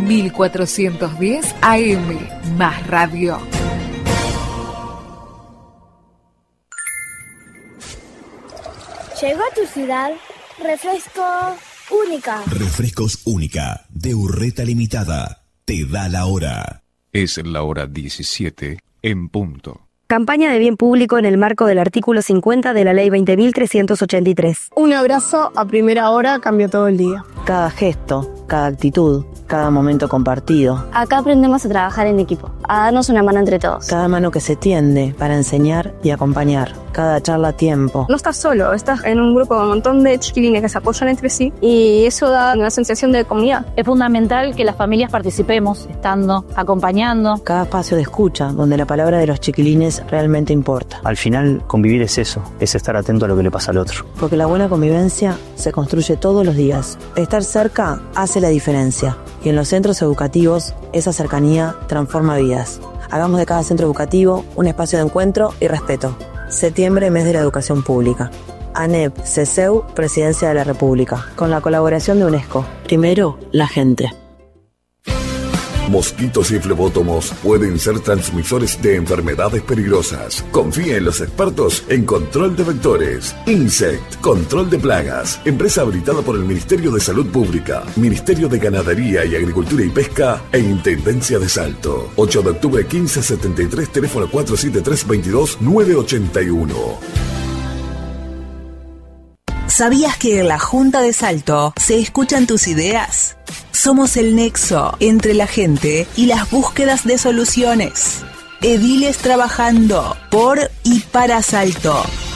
1410 AM, más radio. Llegó a tu ciudad Refresco Única. Refrescos Única, de Urreta Limitada. Te da la hora. Es la hora 17 en punto. Campaña de bien público en el marco del artículo 50 de la Ley 20.383. Un abrazo a primera hora cambia todo el día. Cada gesto, cada actitud, cada momento compartido. Acá aprendemos a trabajar en equipo, a darnos una mano entre todos. Cada mano que se tiende para enseñar y acompañar. Cada charla a tiempo. No estás solo, estás en un grupo con un montón de chiquilines que se apoyan entre sí y eso da una sensación de comunidad. Es fundamental que las familias participemos, estando, acompañando. Cada espacio de escucha, donde la palabra de los chiquilines realmente importa. Al final, convivir es eso, es estar atento a lo que le pasa al otro. Porque la buena convivencia se construye todos los días. Estar cerca hace la diferencia. Y en los centros educativos, esa cercanía transforma vidas. Hagamos de cada centro educativo un espacio de encuentro y respeto. Septiembre, mes de la educación pública. ANEP, CESEU, Presidencia de la República. Con la colaboración de UNESCO. Primero, la gente. Mosquitos y flebótomos pueden ser transmisores de enfermedades peligrosas. Confía en los expertos en control de vectores. Insect, control de plagas. Empresa habilitada por el Ministerio de Salud Pública, Ministerio de Ganadería y Agricultura y Pesca e Intendencia de Salto. 8 de octubre 1573, teléfono 473-22-981. ¿Sabías que en la Junta de Salto se escuchan tus ideas? Somos el nexo entre la gente y las búsquedas de soluciones. Ediles trabajando por y para Salto.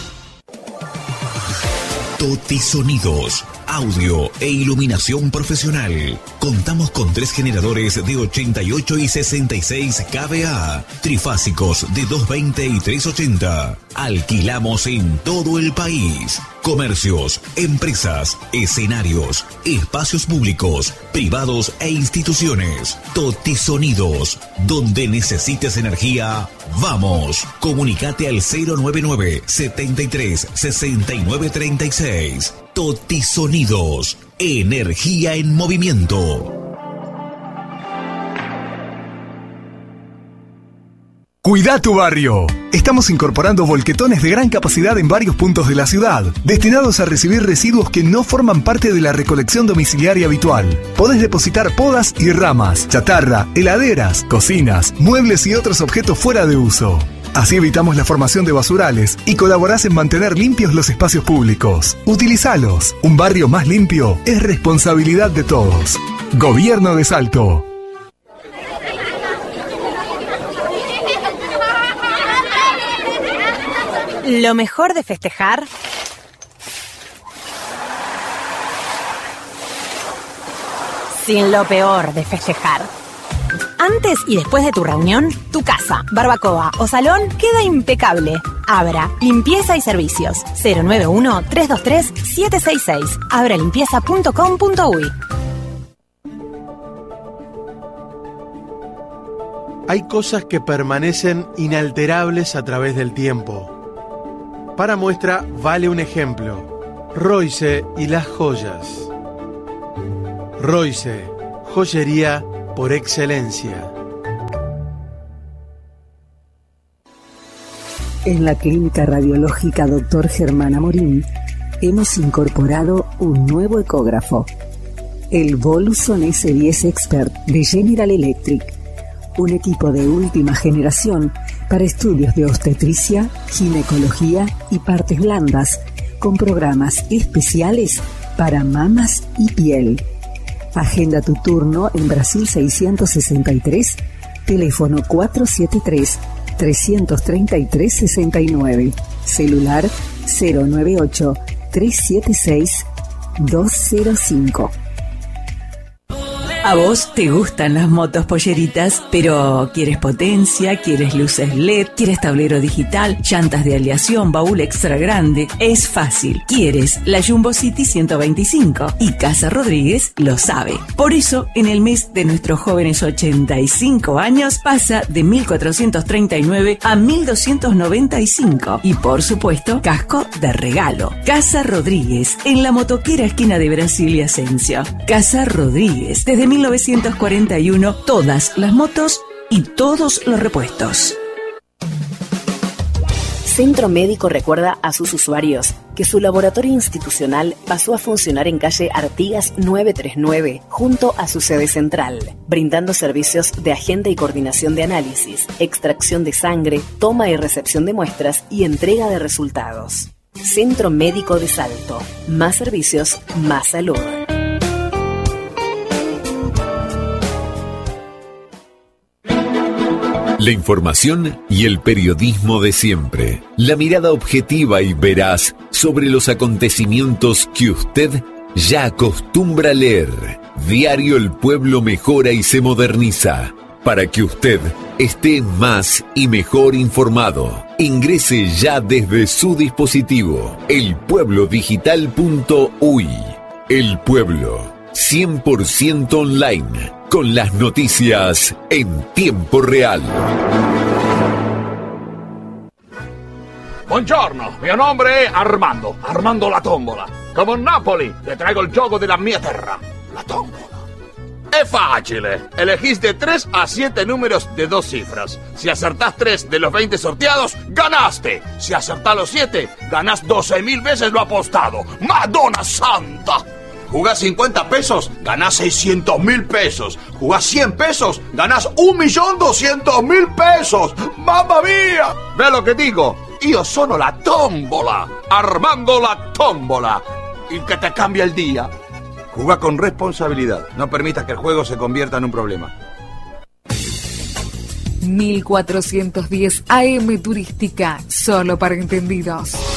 Toti Sonidos, audio e iluminación profesional. Contamos con 3 generadores de 88 y 66 kVA, trifásicos de 220 y 380. Alquilamos en todo el país. Comercios, empresas, escenarios, espacios públicos, privados e instituciones. Toti Sonidos, donde necesites energía, vamos. Comunicate al 099 73 69 36. Toti Sonidos, energía en movimiento. Cuida tu barrio. Estamos incorporando volquetones de gran capacidad en varios puntos de la ciudad, destinados a recibir residuos que no forman parte de la recolección domiciliaria habitual. Podés depositar podas y ramas, chatarra, heladeras, cocinas, muebles y otros objetos fuera de uso. Así evitamos la formación de basurales y colaborás en mantener limpios los espacios públicos. Utilizalos. Un barrio más limpio es responsabilidad de todos. Gobierno de Salto. Lo mejor de festejar sin lo peor de festejar. Antes y después de tu reunión, tu casa, barbacoa o salón queda impecable. Abra, limpieza y servicios. 091-323-766. abralimpieza.com.uy. Hay cosas que permanecen inalterables a través del tiempo. Para muestra vale un ejemplo: Royce y las joyas. Royce, joyería por excelencia. En la Clínica Radiológica Dr. Germán Amorín hemos incorporado un nuevo ecógrafo, el Voluson S10 Expert de General Electric, un equipo de última generación para estudios de obstetricia, ginecología y partes blandas, con programas especiales para mamas y piel. Agenda tu turno en Brasil 663, teléfono 473-333-69, celular 098-376-205. A vos te gustan las motos polleritas, pero ¿quieres potencia? ¿Quieres luces LED? ¿Quieres tablero digital? ¿Llantas de aleación? ¿Baúl extra grande? Es fácil. Quieres la Jumbo City 125 y Casa Rodríguez lo sabe. Por eso, en el mes de nuestros jóvenes 85 años, pasa de 1.439 a 1.295. Y por supuesto, casco de regalo. Casa Rodríguez, en la motoquera esquina de Brasil y Asensio. Casa Rodríguez, desde 1941, todas las motos y todos los repuestos. Centro Médico recuerda a sus usuarios que su laboratorio institucional pasó a funcionar en calle Artigas 939, junto a su sede central, brindando servicios de agenda y coordinación de análisis, extracción de sangre, toma y recepción de muestras y entrega de resultados. Centro Médico de Salto. Más servicios, más salud. La información y el periodismo de siempre. La mirada objetiva y veraz sobre los acontecimientos que usted ya acostumbra leer. Diario El Pueblo mejora y se moderniza para que usted esté más y mejor informado. Ingrese ya desde su dispositivo elpueblodigital.uy. El Pueblo, 100% online, con las noticias en tiempo real. Buongiorno, mio nome è Armando la tombola. Come Napoli, le traigo il gioco della mia terra, la tombola. Es fácil. Elegís de 3 a 7 números de 2 cifras. Si acertás 3 de los 20 sorteados, ¡ganaste! Si acertás los 7, ganás 12.000 veces lo apostado. ¡Madonna Santa! Jugás 50 pesos, ganás 600.000 pesos. Jugás 100 pesos, ganás 1.200.000 pesos. ¡Mamma mía! ¿Ves lo que digo? Io sono la tombola. Armando la tombola. El que te cambia el día. Jugá con responsabilidad. No permitas que el juego se convierta en un problema. 1410 AM Turística, solo para entendidos.